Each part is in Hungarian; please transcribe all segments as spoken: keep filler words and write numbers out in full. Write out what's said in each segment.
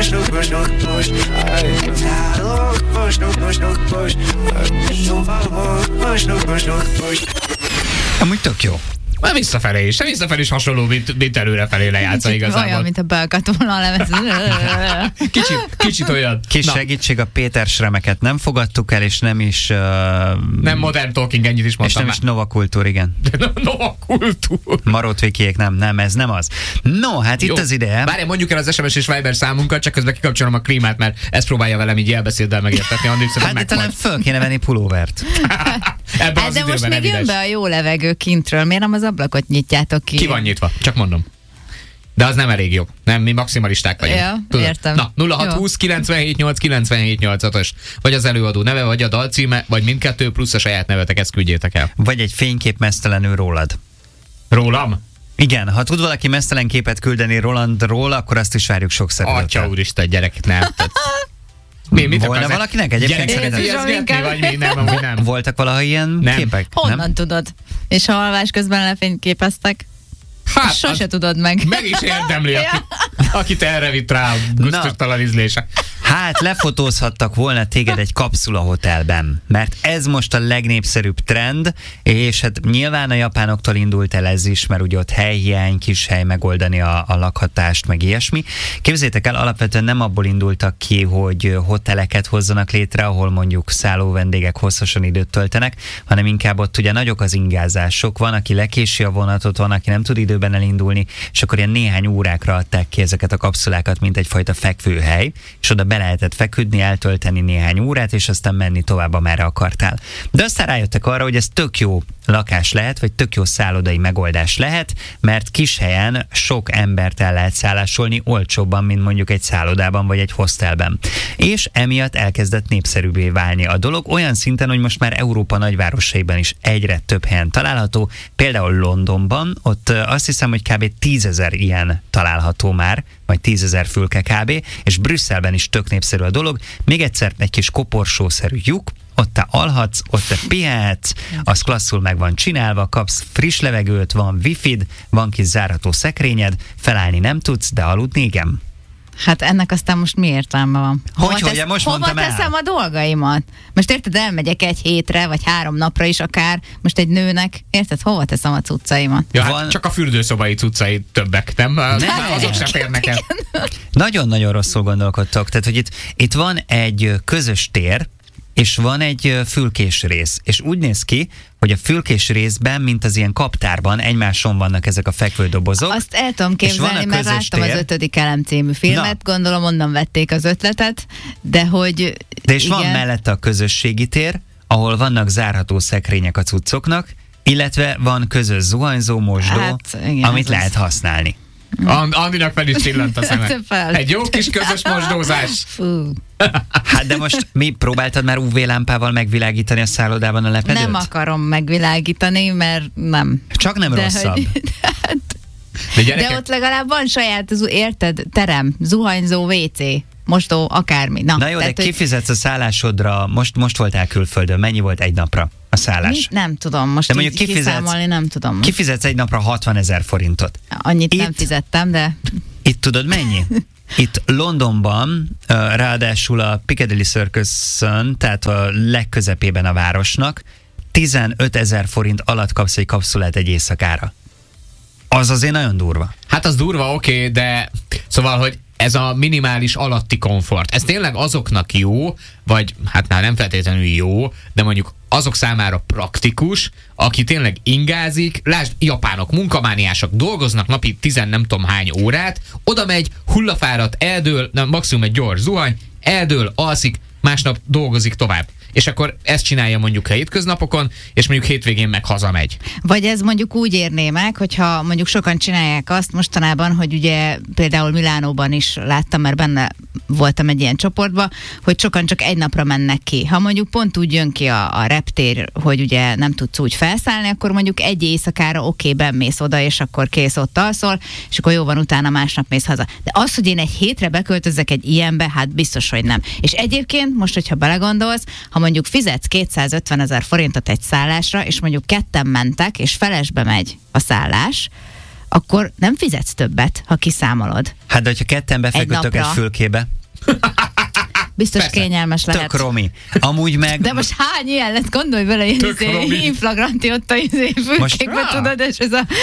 Amúgy tök jó. Már visszafelé is, visszafelé is hasonló, mint, mint előrefelé lejátsza igazából. Olyan, mint a beakadt volna a lemez. Kicsit, kicsit olyan. Kis Na. segítség, a Péter Sremeket nem fogadtuk el, és nem is... Uh, nem Modern Talking, ennyit is és mondtam. nem is Nova Kultúr, igen. Nova Kultúr. Marótvikiék, nem, nem, ez nem az. No, hát Jó. itt az ideje. Várj, mondjuk el az es em es és Viber számunkat, csak közben kikapcsolom a klímát, mert ezt próbálja velem így jelbeszéddel megértetni. Hát de talán föl kéne venni pulóvert. Ebben Hát az de most időben még jön evidens. be a jó levegő kintről. Miért nem az ablakot nyitjátok ki? Ki van nyitva, csak mondom. De az nem elég jó. Nem, mi maximalisták vagyunk. Ja, Tudod? értem. Na, nulla hat húsz kilencvenhét nyolc kilencvenhét nyolcas vagy az előadó neve, vagy a dalcíme, vagy mindkettő, plusz a saját nevetek, ezt küldjétek el. Vagy egy fénykép mesztelenül rólad. Rólam? Igen, ha tud valaki mesztelen képet küldeni Rolandról, akkor azt is várjuk sok szeretettel. Atya úristen, gyerek, nem. Tehát... Mi, mit Volna akarsz? valakinek egyébként Gyerek, szerintem? vagy mi? Nem, amúgy nem. Voltak valaha ilyen Nem. képek? Honnan Nem? tudod? És ha alvás közben lefényképeztek? Hát, Sose az tudod meg. meg is érdemli, aki, akit erre vitt rá a gusztustalan ízlése. Hát lefotózhattak volna téged egy kapszula hotelben, mert ez most a legnépszerűbb trend, és hát nyilván a japánoktól indult el ez is, mert ugye ott helyhiány, kis hely megoldani a, a lakhatást, meg ilyesmi. Képzeljétek el, alapvetően nem abból indultak ki, hogy hoteleket hozzanak létre, ahol mondjuk szálló vendégek hosszasan időt töltenek, hanem inkább ott ugye nagyok az ingázások, van, aki lekési a vonatot, van, aki nem tud időben elindulni, és akkor ilyen néhány órákra adták ki ezeket a kapszulákat, mint egyfajta fekvőhely, és oda be lehetett feküdni, eltölteni néhány órát, és aztán menni tovább, amerre akartál. De aztán rájöttek arra, hogy ez tök jó lakás lehet, vagy tök jó szállodai megoldás lehet, mert kis helyen sok embert el lehet szállásolni olcsóbban, mint mondjuk egy szállodában, vagy egy hostelben. És emiatt elkezdett népszerűbbé válni a dolog, olyan szinten, hogy most már Európa nagyvárosaiban is egyre több helyen található, például Londonban, ott azt hiszem, hogy kb. tízezer ilyen található már, vagy tízezer fülke kb., és Brüsszelben is tök népszerű a dolog. Még egyszer egy kis koporsószerű lyuk, ott te alhatsz, ott te pihenhetsz, az klasszul meg van csinálva, kapsz friss levegőt, van wifid, van kis zárható szekrényed, felállni nem tudsz, de aludni igen. Hát ennek aztán most mi értelme van? Hova, Hogy, hogy, most hova mondtam el. teszem a dolgaimat? Most érted, elmegyek egy hétre, vagy három napra is akár, most egy nőnek, érted, hova teszem a cuccaimat? Ja, Van- hát csak a fürdőszobai cuccai többek, nem? nem. Azok sem férnek el. Nagyon-nagyon rosszul gondolkodtok. Tehát, hogy itt, itt van egy közös tér, és van egy fülkés rész. És úgy néz ki, hogy a fülkés részben, mint az ilyen kaptárban, egymáson vannak ezek a fekvődobozok. Azt el tudom és van a képzelni, mert közös láttam tér. az ötödik elem című filmet, Na. gondolom onnan vették az ötletet, de hogy De és igen. van mellette a közösségi tér, ahol vannak zárható szekrények a cuccoknak, illetve van közös zuhanyzó, mosdó, Hát, igen, amit ez lehet használni. And- Andinak fel is csillant a szeme. Fel. Egy jó kis közös mosdózás. Fú, Hát de most mi próbáltad már ú vé lámpával megvilágítani a szállodában a lepedőt? nem akarom megvilágítani, mert nem. Csak nem De rosszabb. hogy- hát, De de gyerekek, ott legalább van saját, zu- érted, terem, zuhanyzó, vé cé, mosdó, akármi. Na, Na jó, de tehát, hogy- kifizetsz a szállásodra, most, most voltál külföldön, mennyi volt egy napra a szállás? Mit? Nem tudom, most De de mondjuk így kifizetsz- kiszámolni nem tudom. Kifizetsz egy napra hatvanezer forintot. Annyit nem Itt- fizettem, de Itt tudod mennyi? Itt Londonban, uh, ráadásul a Piccadilly Circus-ön, tehát a legközepében a városnak, tizenötezer forint alatt kapsz egy kapszulát egy éjszakára. Az azért nagyon durva. hát az durva, oké, okay, de szóval, hogy ez a minimális alatti komfort, ez tényleg azoknak jó, vagy hát már nem feltétlenül jó, de mondjuk azok számára praktikus, aki tényleg ingázik, lásd, japánok, munkamániások, dolgoznak napi tizen nem tudom hány órát, oda megy, hullafáradt, eldől, nem, maximum egy gyors zuhany, eldől, alszik, másnap dolgozik tovább. És akkor ezt csinálja mondjuk hétköznapokon, és mondjuk hétvégén meg hazamegy. vagy ez mondjuk úgy érné meg, hogyha mondjuk sokan csinálják azt mostanában, hogy ugye például Milánóban is láttam, mert benne voltam egy ilyen csoportban, hogy sokan csak egy napra mennek ki. Ha mondjuk pont úgy jön ki a, a reptér, hogy ugye nem tudsz úgy felszállni, akkor mondjuk egy éjszakára oké, okay, benmész oda, és akkor kész, ott alszol, és akkor jó van, utána másnap mész haza. De az, hogy én egy hétre beköltözzek egy ilyenbe, hát biztos, hogy nem. És egyébként most, hogyha belegondolsz, ha mondjuk fizetsz kétszázötvenezer forintot egy szállásra, és mondjuk ketten mentek, és felesbe megy a szállás, akkor nem fizetsz többet, ha kiszámolod. Hát, de hogyha ketten befeküdtök egy, egy fülkébe. Biztos Persze. kényelmes lehet. Tök romi. Amúgy meg... De most hány ilyen lesz? Gondolj bele, ilyen inflagranti ott a fülkékbe, tudod, és ez a...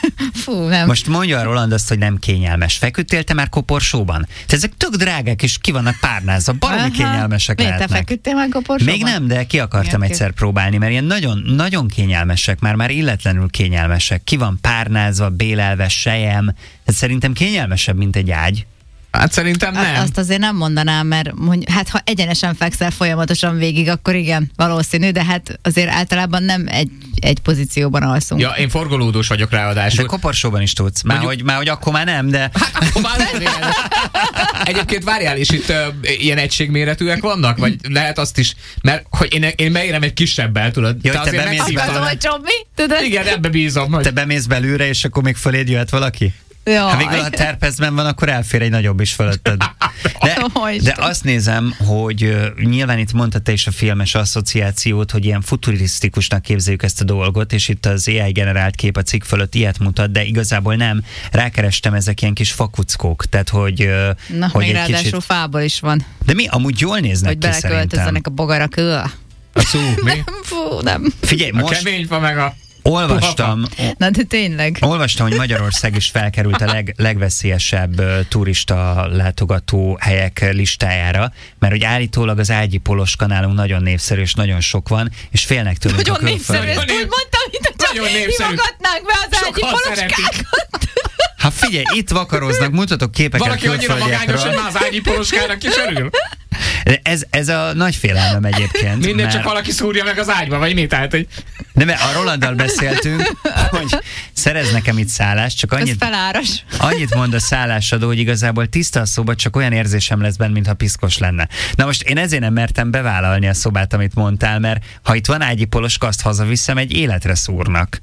Fú, nem. Most mondja a Roland azt, hogy nem kényelmes. Feküdtél te már koporsóban? Te ezek tök drágák, és ki vannak párnázva. Baromi kényelmesek Miért lehetnek. te feküdtél már koporsóban? Még nem, de ki akartam Ja, egyszer próbálni, mert ilyen nagyon, nagyon kényelmesek, már már illetlenül kényelmesek. Ki van párnázva, bélelve, sejem. Tehát szerintem kényelmesebb, mint egy ágy. Hát szerintem nem. Azt azért nem mondanám, mert mondj, hát ha egyenesen fekszel folyamatosan végig, akkor igen, valószínű, de hát azért általában nem egy, egy pozícióban alszunk. Ja, én forgolódós vagyok ráadásul. De koporsóban is tudsz. Már, Mondjuk- hogy, már hogy akkor már nem, de... Hát akkor már nem ilyen. Egyébként várjál, és itt uh, ilyen egységméretűek vannak? Vagy lehet azt is, mert hogy én, én beérem egy kisebbel, tudod? Ja, hogy te azért bemész megszívtad. bele. Az olcsóbb, mi? Tudod? Igen, ebbe bízom. Hogy... Te bemész belőle, és akkor még föléd jöhet valaki? Jaj. Ha végül a terpezben van, akkor elfér egy nagyobb is fölötted. De, Hogy? de azt nézem, hogy uh, nyilván itt mondta te is a filmes asszociációt, hogy ilyen futurisztikusnak képzeljük ezt a dolgot, és itt az á i generált kép a cikk fölött ilyet mutat, de igazából nem. Rákerestem, ezek ilyen kis fakuckók, tehát hogy, uh, Na, hogy még egy ráadásul kicsit... fából is van, De mi? Amúgy jól néznek hogy ki szerintem. beleköltözzenek a bogarak. Öh. A szú, mi? Fú, nem. Figyelj, A most kemény fa meg a... olvastam, Na, de tényleg. Olvastam, hogy Magyarország is felkerült a leg, legveszélyesebb uh, turista látogató helyek listájára, mert hogy állítólag az ágyi poloska nálunk nagyon népszerű, és nagyon sok van, és félnek tőlünk a Nagyon népszerű, külföldiek. ezt úgy mondtam, mint hogy csak Nagyon népszerű. hívogatnánk be az ágyi Sokan poloskákat. Hát figyelj, itt vakaroznak, mutatok képeket Valaki annyira magányos, hogy külföldiekről. már az ágyi poloskának is örül. De Ez, ez a nagy félelmem egyébként. Minden mert- csak valaki szúrja meg az ágyba, vagy mi? Tehát, hogy... De mert a Rolanddal beszéltünk, hogy szerez nekem itt szállást, csak Ez annyit, feláras. annyit mond a szállásadó, hogy igazából tiszta a szoba, csak olyan érzésem lesz benne, mintha piszkos lenne. Na most én ezért nem mertem bevállalni a szobát, amit mondtál, mert ha itt van ágyi poloska, azt hazaviszem, egy életre szúrnak.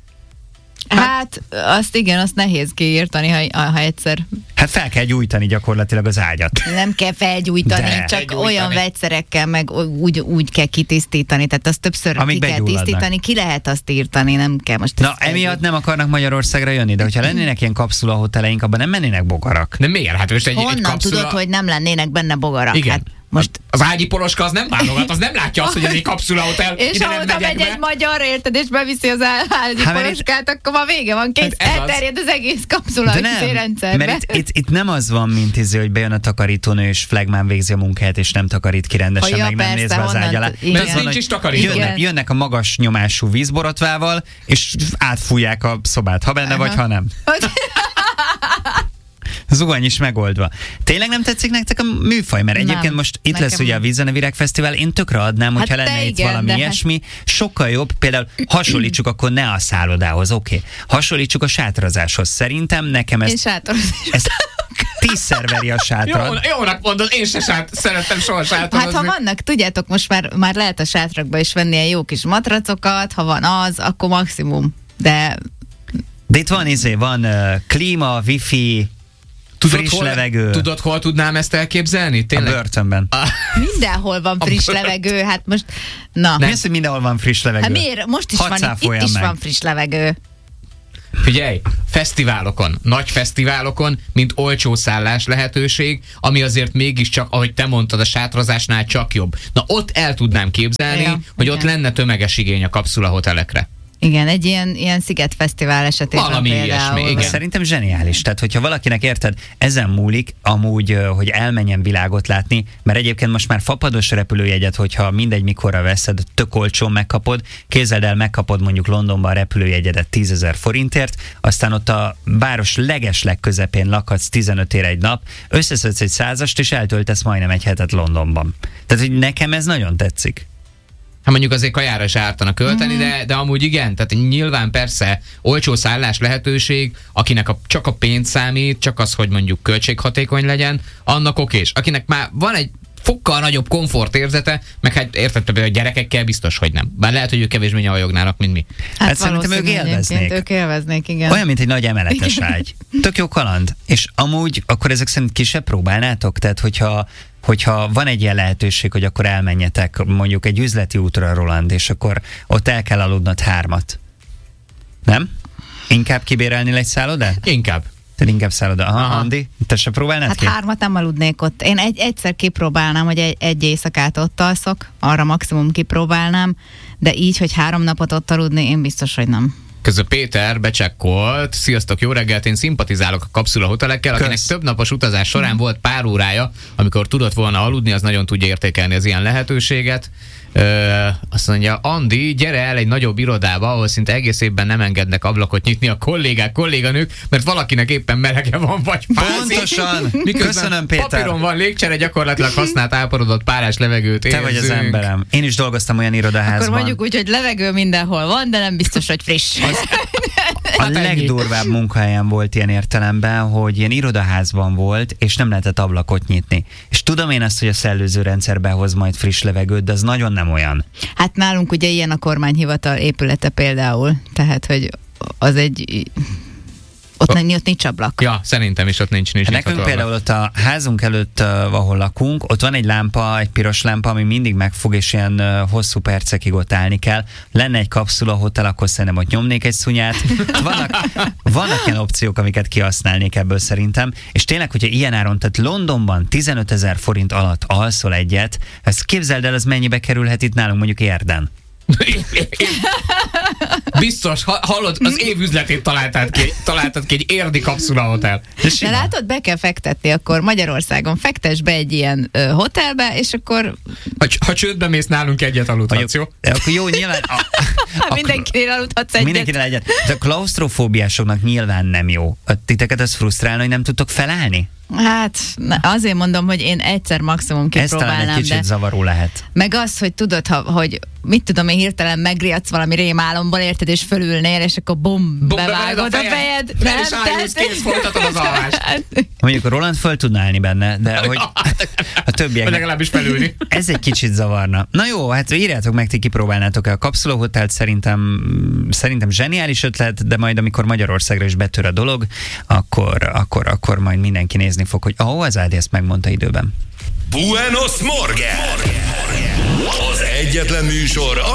Hát, azt igen, azt nehéz kiírtani, ha, ha egyszer Hát fel kell gyújtani gyakorlatilag az ágyat. nem kell felgyújtani, De. csak Felgyújtani. olyan vegyszerekkel, meg úgy, úgy kell kitisztítani, tehát azt többször Amíg ki kell begyulladnak. tisztítani, ki lehet azt írtani, nem kell most Na, ezt emiatt nem akarnak Magyarországra jönni, de hogyha lennének ilyen kapszula hoteleink, abban nem mennének bogarak. De miért? Hát most egy, egy Honnan kapszula... tudod, hogy nem lennének benne bogarak? Igen. Hát most... Az ágyi poloska az nem válogat, az nem látja azt, hogy ez egy kapszula hotel, És ide ha nem oda megyek megy be. egy magyar, érted, és beviszi az ágyi Hát, mert poloskát, akkor már vége van, kész, Hát ez az. elterjed az egész kapszula De nem, rendszerbe. mert itt, itt, itt nem az van, mint izé, hogy bejön a takarítónő, és flagmán végzi a munkát, és nem takarít ki rendesen, Ha, ja, meg nem persze, nézve az honnan ágy alá. tud- igen. De az Nincs hogy is takarító. Jönnek, Igen. jönnek a magas nyomású vízborotvával, és átfújják a szobát, ha benne vagy, Aha. ha nem. Zuhany is megoldva. Tényleg nem tetszik nektek a műfaj? Mert Nem, egyébként most itt nekem lesz ugye a nem. Vízzenevirág Fesztivál, én tökre adnám, hogyha Hát te lenne itt igen, valami de hát- ilyesmi, sokkal jobb, például hasonlítsuk akkor ne a szállodához, oké. Okay. Hasonlítsuk a sátrazáshoz. Szerintem nekem ez, És sátorozás. ez tízszer veri a Jó, sátrad. jónak mondod, én se sát, szerettem soha sátorozni. Hát ha vannak, tudjátok, most már, már lehet a sátrakba is venni ilyen jó kis matracokat, ha van az, akkor maximum. De De itt van izé, van uh, klíma, wifi, friss hol, levegő. Tudod, hol tudnám ezt elképzelni? A Tényleg? börtönben. mindenhol van friss bőrt. levegő, hát most, na. Mi az, hogy mindenhol van friss levegő? Hát miért? Most is Hadd van, itt, itt cáfoljam is meg. van friss levegő. Figyelj, fesztiválokon, nagy fesztiválokon, mint olcsó szállás lehetőség, ami azért mégiscsak, ahogy te mondtad, a sátrazásnál csak jobb. Na ott el tudnám képzelni, Ja, hogy igen. ott lenne tömeges igény a kapszula hotelekre. Igen, egy ilyen, ilyen szigetfesztivál esetében Valami például. ilyesmi, igen. Szerintem zseniális. Tehát, hogyha valakinek érted, ezen múlik, amúgy, ö, hogy elmenjen világot látni, mert egyébként most már fapados repülőjegyet, hogyha mindegy mikorra veszed, tök olcsón megkapod, képzeld el, megkapod mondjuk Londonban a repülőjegyedet tízezer forintért, aztán ott a város leges legközepén lakhatsz tizenöt ér egy nap, összeszedsz egy százast, és eltöltesz majdnem egy hetet Londonban. Tehát, hogy nekem ez nagyon tetszik. Hát mondjuk azért kajára is ártana költeni, mm. de, de amúgy igen, tehát nyilván persze olcsó szállás lehetőség, akinek a, csak a pénz számít, csak az, hogy mondjuk költséghatékony legyen, annak okés. Akinek már van egy fokkal nagyobb komfortérzete, meg hát érted, például a gyerekekkel biztos, hogy nem. Bár lehet, hogy ők kevésbé nyavajognának, mint mi. Hát, Hát szerintem ők valószínű élveznék. egyébként, Ők élveznék, igen. Olyan, mint egy nagy emeletes ágy. Tök jó kaland. És amúgy, akkor ezek szerint ki se próbálnátok? Tehát, hogyha, hogyha van egy ilyen lehetőség, hogy akkor elmenjetek mondjuk egy üzleti útra, Roland, és akkor ott el kell aludnod hármat. Nem? Inkább kibérelnél egy szállodát? Inkább. Te inkább szálloda. Aha, Aha. Andi, te se próbálnád Hát ki? hármat nem aludnék ott. Én egy, egyszer kipróbálnám, hogy egy, egy éjszakát ott alszok, arra maximum kipróbálnám, de így, hogy három napot ott aludni, én biztos, hogy nem. Közben Péter becsekkolt. Sziasztok, jó reggelt, én szimpatizálok a kapszula hotelekkel, akinek Kösz. több napos utazás során volt pár órája, amikor tudott volna aludni, az nagyon tudja értékelni az ilyen lehetőséget. Ö, azt mondja, Andi, gyere el egy nagyobb irodába, ahol szinte egész évben nem engednek ablakot nyitni a kollégák, kolléganők, mert valakinek éppen melege van, vagy fázik. Pontosan! Miközben Köszönöm, Péter! papíron van légcsere, gyakorlatilag használt áporodott párás levegőt Te érzünk. vagy az emberem. Én is dolgoztam olyan irodaházban. Akkor mondjuk úgy, hogy levegő mindenhol van, de nem biztos, hogy friss. A Hát ennyi. legdurvább munkahelyen volt ilyen értelemben, hogy ilyen irodaházban volt, és nem lehetett ablakot nyitni. És tudom én azt, hogy a szellőző rendszer behoz majd friss levegőt, de az nagyon nem olyan. Hát nálunk ugye ilyen a kormányhivatal épülete például, tehát, hogy az egy... Ott, nem, ott nincs ablak. Ja, szerintem is ott nincs, nincs Hát nekünk nyitható például ott a házunk előtt, uh, ahol lakunk, ott van egy lámpa, egy piros lámpa, ami mindig megfog, és ilyen uh, hosszú percekig ott állni kell. Lenne egy kapszula hotel, akkor szerintem ott nyomnék egy szunyát. Vannak, vannak ilyen opciók, amiket kihasználnék ebből szerintem. És tényleg, hogyha ilyen áron, tehát Londonban tizenötezer forint alatt alszol egyet, ezt képzeld el, az mennyibe kerülhet itt nálunk mondjuk Érden. Biztos, ha, hallod, az év üzletét találtad ki, találtad ki egy érdi kapszula hotel. De látod, be kell fektetni, akkor Magyarországon fektess be egy ilyen ö, hotelbe, és akkor Ha, ha csődbe mész, nálunk egyet aludhatsz, jó? De akkor jó, nyilván... A, akkor- mindenkinél aludhatsz egyet. Mindenkinél egyet. De a klaustrofóbiásoknak nyilván nem jó. A titeket ez frusztrálna, hogy nem tudtok felállni? Hát na, azért mondom, hogy én egyszer maximum Ez talán egy kipróbálnám, kicsit de zavaró lehet. meg az, hogy tudod, ha, hogy mit tudom én, hirtelen megriadsz valami rémálomból, érted, és fölülnél, és akkor bum, Bum, bevágod a fejed. Nem is állsz, kész, folytatod az alvást. Mondjuk a Roland föl tudna állni benne, de hogy a Vagy többiek... legalábbis felülni. Ez egy kicsit zavarna. Na jó, hát írjátok meg, ti kipróbálnátok el a kapszulahotelt, szerintem, szerintem zseniális ötlet, de majd amikor Magyarországra is betör a dolog, akkor, akkor, akkor majd mindenki nézni fog, hogy ahó, az Ádi ezt megmondta időben. Buenos Morgen! Az egyetlen műsor,